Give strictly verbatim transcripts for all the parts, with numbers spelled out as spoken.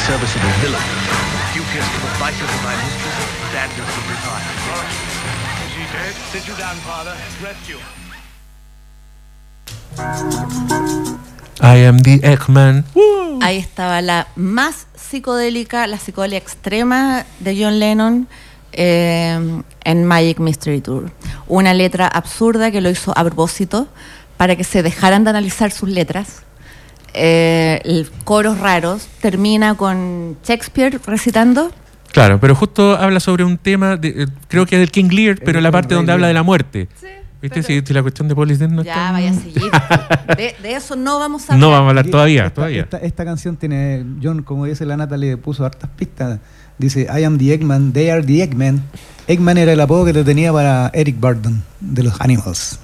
serviceable villain. If you kiss the vital of my mistress, Daniel will revive. Is he dead? Sit you down, father. Rest you. I am the Eggman. Woo. Ahí estaba la más psicodélica, la psicodelia extrema de John Lennon eh, en Magic Mystery Tour. Una letra absurda que lo hizo a propósito para que se dejaran de analizar sus letras. Eh, el coros raros, termina con Shakespeare recitando. Claro, pero justo habla sobre un tema, de, creo que es del King Lear, pero en la parte donde habla de la muerte. Sí, ¿viste? Si, si la cuestión de Police Dead no ya, está... vaya a seguir. De, de eso no vamos a hablar. No vamos a hablar todavía, esta, todavía. Esta, esta canción tiene, John, como dice la Nata, le puso hartas pistas. Dice, I am the Eggman, they are the Eggman. Eggman era el apodo que te tenía para Eric Burdon, de los Animals.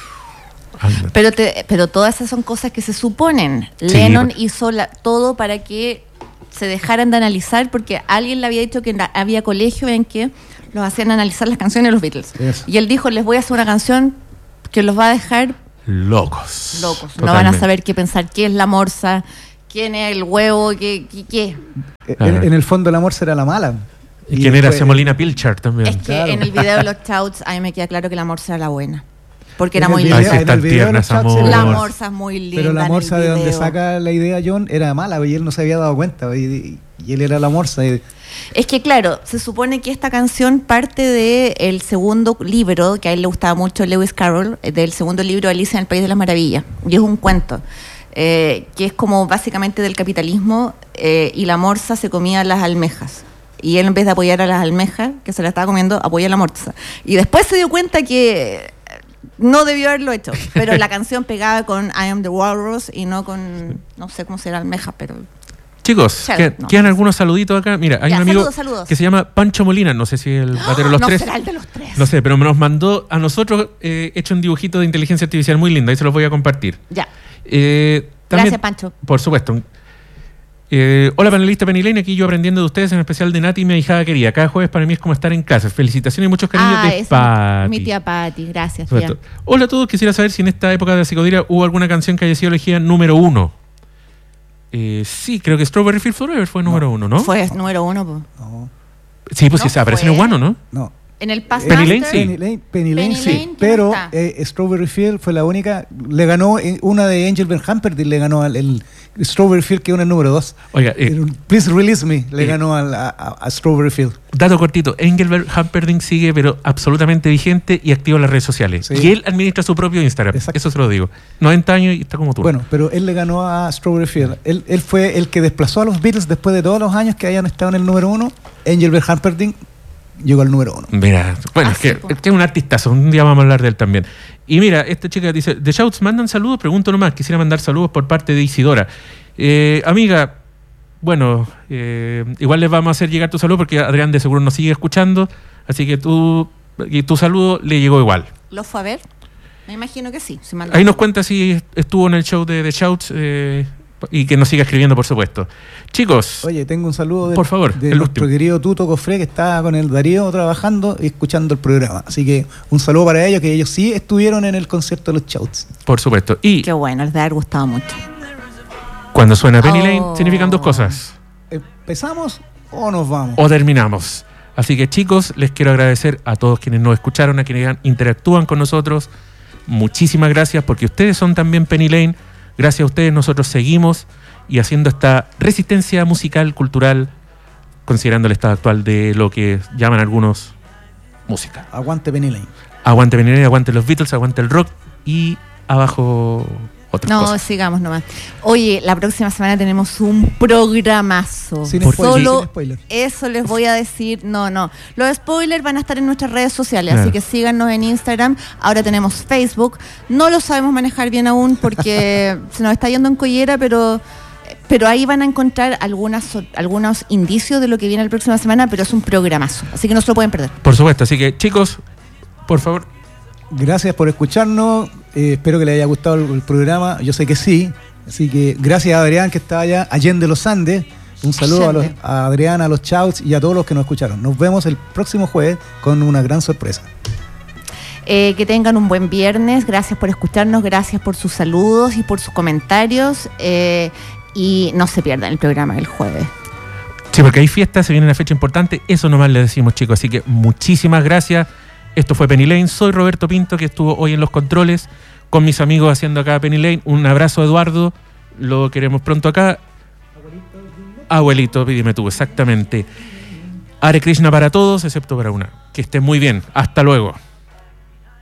Pero, te, pero todas esas son cosas que se suponen. Sí, Lennon pues. hizo la, todo para que se dejaran de analizar, porque alguien le había dicho que na, había colegios en que los hacían analizar las canciones de los Beatles. Eso. Y él dijo, les voy a hacer una canción que los va a dejar Locos. locos. Totalmente. No van a saber qué pensar, qué es la morsa, quién es el huevo, qué. qué, qué. En, en el fondo la morsa era la mala. ¿Y quién era después- Semolina Pilchard también? Es que Claro. en el video de los Chouts a mí me queda claro que la morsa era la buena. Porque era En el muy video- Ay, linda. sí, en tan el video de tierna los esa Chats, morsa. La Morsa. morsa es muy linda. Pero la en el morsa de donde video. saca la idea John era mala y él no se había dado cuenta y, y- y él era la morsa. Y, Es que claro, se supone que esta canción parte del segundo libro, que a él le gustaba mucho, Lewis Carroll, del segundo libro Alicia en el País de las Maravillas. Y es un cuento, eh, que es como básicamente del capitalismo, eh, y la morsa se comía las almejas. Y él, en vez de apoyar a las almejas, que se la estaba comiendo, apoya a la morsa. Y después se dio cuenta que no debió haberlo hecho, pero la canción pegaba con I Am the Walrus y no con, no sé cómo será almeja, pero... Chicos, Chao, que- no. quedan algunos saluditos acá. Mira, hay Ya, un amigo saludos, saludos. que se llama Pancho Molina, no sé si el batero de los no tres. será el de los tres. No sé, pero nos mandó a nosotros eh, hecho un dibujito de inteligencia artificial muy lindo, ahí se los voy a compartir. Ya. Eh, también- Gracias, Pancho. Por supuesto. Eh, hola panelista Penny Lane, aquí yo aprendiendo de ustedes, en especial de Nati, mi ahijada querida. Cada jueves para mí es como estar en casa. Felicitaciones y muchos cariños Ah, de esa Patti. es mi tía Patti, gracias, Por tía. supuesto. Hola a todos, quisiera saber si en esta época de la psicodelia hubo alguna canción que haya sido elegida número uno. Eh, sí, creo que Strawberry Fields Forever fue número uno, ¿no? Fue número uno, po. no, Sí, pues No sí, aparece en fue. el guano, ¿no? no. En el Past Penny Master, Lane, sí. Penny Lane, Penny Lane, Penny sí. Lane, ¿quién Pero está? eh, Strawberry Field fue la única. Le ganó eh, una de Angel Van Humperdinck, le ganó al el Strawberry Field, que es una número dos. Oiga, eh, Please Release Me, le eh, ganó al- a, a- a Strawberry Field. dato cortito, Engelbert Humperdinck sigue pero absolutamente vigente y activo en las redes sociales. Sí. Y él administra su propio Instagram, Exacto. eso se lo digo. noventa años y está como tú. Bueno, pero él le ganó a Strawberry Field. Él, él fue el que desplazó a los Beatles después de todos los años que hayan estado en el número uno. Angel Van Humperdinck llegó al número uno. Mira, bueno, Ah, es, que, sí, po. es que es un artistazo, un día vamos a hablar de él también. Y mira, esta chica dice, The Shouts mandan saludos, pregunto nomás, quisiera mandar saludos por parte de Isidora. Eh, amiga, bueno, eh, igual les vamos a hacer llegar tu saludo porque Adrián de seguro nos sigue escuchando, así que tú, y tu saludo le llegó igual. ¿Lo fue a ver? Me imagino que sí. si mandó- Ahí nos cuenta si estuvo en el show de The Shouts eh, y que nos siga escribiendo, por supuesto. Chicos, Oye, tengo un saludo de, Por favor, de el nuestro último. querido Tuto Cofré, que está con el Darío trabajando y escuchando el programa. Así que un saludo para ellos, que ellos sí estuvieron en el concierto de los Chouts. por supuesto. Y Qué bueno, les debe haber gustado mucho. cuando suena Penny Oh. Lane, significan dos cosas. ¿Empezamos o nos vamos? O terminamos. Así que chicos, les quiero agradecer a todos quienes nos escucharon, a quienes interactúan con nosotros. Muchísimas gracias porque ustedes son también Penny Lane. Gracias a ustedes nosotros seguimos y haciendo esta resistencia musical, cultural, considerando el estado actual de lo que llaman algunos música. Aguante Penny Lane. Aguante Penny Lane, aguante los Beatles, aguante el rock y abajo otras No, cosas. sigamos nomás. Oye, la próxima semana tenemos un programazo. Sin Por- spoiler, Solo sin spoiler. eso les voy a decir. No, no. Los spoilers van a estar en nuestras redes sociales, Claro. así que síganos en Instagram. Ahora tenemos Facebook. No lo sabemos manejar bien aún porque se nos está yendo en collera, pero... Pero ahí van a encontrar algunas, algunos indicios de lo que viene la próxima semana, pero es un programazo, así que no se lo pueden perder. Por supuesto, así que chicos, por favor, Gracias por escucharnos. Eh, espero que les haya gustado el, el programa. Yo sé que sí. Así que gracias a Adrián, que está allá, Allende los Andes. Un saludo a, los, Allende. a Adrián, a los Chouts y a todos los que nos escucharon. Nos vemos el próximo jueves con una gran sorpresa. Eh, que tengan un buen viernes, gracias por escucharnos, gracias por sus saludos y por sus comentarios, eh, y no se pierdan el programa del jueves. Sí, porque hay fiestas, se viene una fecha importante, eso nomás le decimos, chicos. Así que muchísimas gracias. Esto fue Penny Lane. Soy Roberto Pinto, que estuvo hoy en los controles con mis amigos haciendo acá Penny Lane. Un abrazo, Eduardo. Lo queremos pronto acá. Abuelito, pídeme tú, exactamente. Hare Krishna para todos, excepto para una. Que estén muy bien. Hasta luego.